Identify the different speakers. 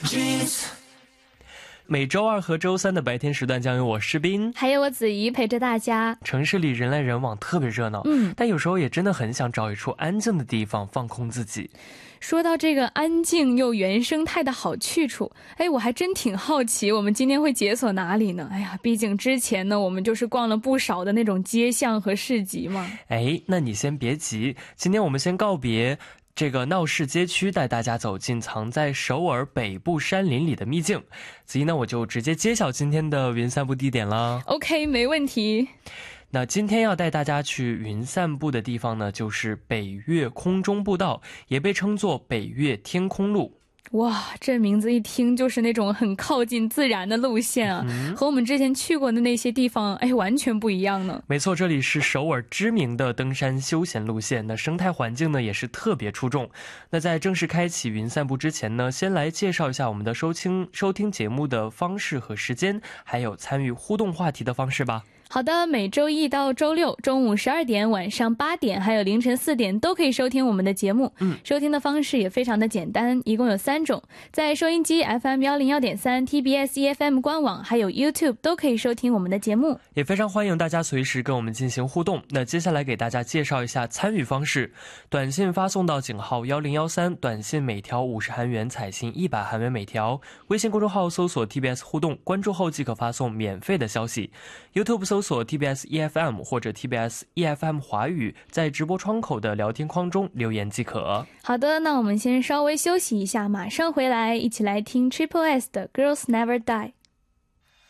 Speaker 1: 每周二和周三的白天时段将由我诗斌
Speaker 2: 还有我子怡陪着大家。
Speaker 1: 城市里人来人往特别热闹，但有时候也真的很想找一处安静的地方放空自己。
Speaker 2: 说到这个安静又原生态的好去处，我还真挺好奇我们今天会解锁哪里呢？毕竟之前呢我们就是逛了不少的那种街巷和市集嘛。
Speaker 1: 那你先别急，今天我们先告别这个闹市街区，带大家走进藏在首尔北部山林里的秘境。子怡呢，我就直接揭晓今天的云散步地点了。
Speaker 2: OK， 没问题。
Speaker 1: 那今天要带大家去云散步的地方呢，就是北岳空中步道，也被称作北岳天空路。
Speaker 2: 哇，这名字一听就是那种很靠近自然的路线啊，和我们之前去过的那些地方完全不一样呢。
Speaker 1: 没错，这里是首尔知名的登山休闲路线，那生态环境呢也是特别出众。那在正式开启云散步之前呢，先来介绍一下我们的收听节目的方式和时间，还有参与互动话题的方式吧。
Speaker 2: 好的，每周一到周六中午12点、晚上8点还有凌晨4点都可以收听我们的节目。收听的方式也非常的简单，一共有3种，在收音机 FM101.3、TBS EFM 官网还有 YouTube 都可以收听我们的节目。
Speaker 1: 也非常欢迎大家随时跟我们进行互动。那接下来给大家介绍一下参与方式，短信发送到井号1013，短信每条50韩元，彩信100韩元每条。微信公众号搜索 TBS 互动，关注后即可发送免费的消息。 YouTube 搜索 TBS EFM 或者 TBS EFM 华语，在直播窗口的聊天框中留言即可。
Speaker 2: 好的，那我们先稍微休息一下，马上回来一起来听 Triple S 的 Girls Never Die。